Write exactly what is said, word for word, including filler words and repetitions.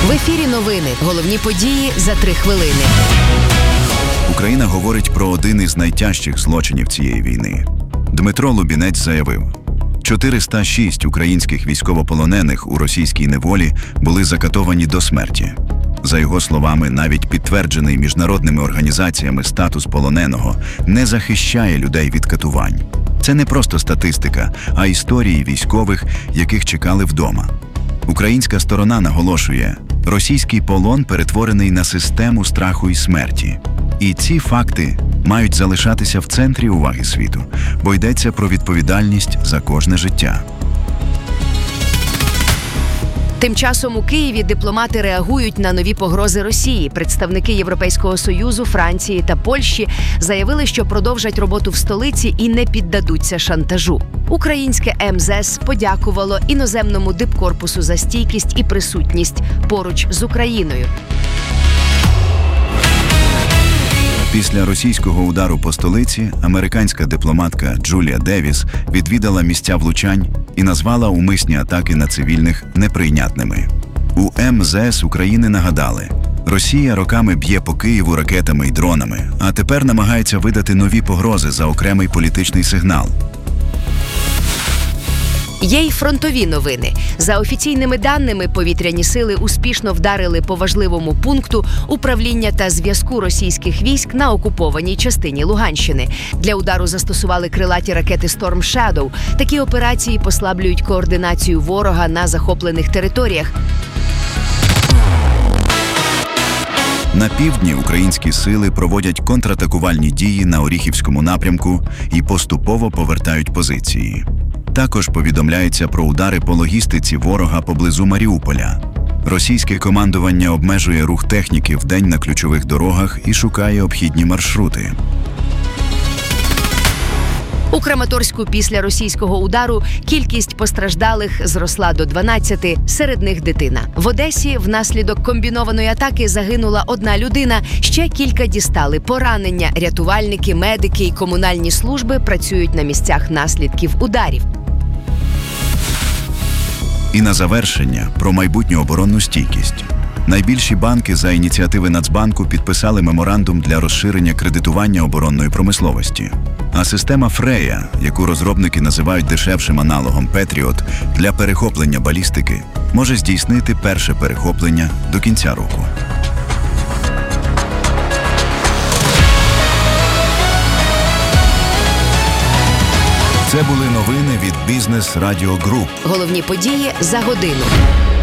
В ефірі новини. Головні події за три хвилини. Україна говорить про один із найтяжчих злочинів цієї війни. Дмитро Лубінець заявив, чотириста шість українських військовополонених у російській неволі були закатовані до смерті. За його словами, навіть підтверджений міжнародними організаціями статус полоненого не захищає людей від катувань. Це не просто статистика, а історії військових, яких чекали вдома. Українська сторона наголошує, російський полон перетворений на систему страху і смерті. І ці факти мають залишатися в центрі уваги світу, бо йдеться про відповідальність за кожне життя. Тим часом у Києві дипломати реагують на нові погрози Росії. Представники Європейського Союзу, Франції та Польщі заявили, що продовжать роботу в столиці і не піддадуться шантажу. Українське ем зе ес подякувало іноземному дипкорпусу за стійкість і присутність поруч з Україною. Після російського удару по столиці американська дипломатка Джулія Девіс відвідала місця влучань і назвала умисні атаки на цивільних неприйнятними. У ем зе ес України нагадали, Росія роками б'є по Києву ракетами і дронами, а тепер намагається видати нові погрози за окремий політичний сигнал. Є й фронтові новини. За офіційними даними, повітряні сили успішно вдарили по важливому пункту управління та зв'язку російських військ на окупованій частині Луганщини. Для удару застосували крилаті ракети Storm Shadow. Такі операції послаблюють координацію ворога на захоплених територіях. На півдні українські сили проводять контратакувальні дії на Оріхівському напрямку і поступово повертають позиції. Також повідомляється про удари по логістиці ворога поблизу Маріуполя. Російське командування обмежує рух техніки вдень на ключових дорогах і шукає обхідні маршрути. У Краматорську після російського удару кількість постраждалих зросла до дванадцяти, серед них дитина. В Одесі внаслідок комбінованої атаки загинула одна людина, ще кілька дістали поранення. Рятувальники, медики і комунальні служби працюють на місцях наслідків ударів. І на завершення про майбутню оборонну стійкість. Найбільші банки за ініціативи Нацбанку підписали меморандум для розширення кредитування оборонної промисловості. А система Фрея, яку розробники називають дешевшим аналогом Петріот, для перехоплення балістики, може здійснити перше перехоплення до кінця року. Це були новини від Бізнес Радіо Груп. Головні події за годину.